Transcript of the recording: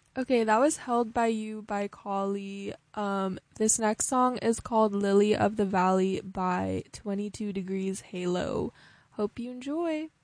Okay, that was Held by You by Kali. This next song is called Lily of the Valley by 22 Degrees Halo. Hope you enjoy.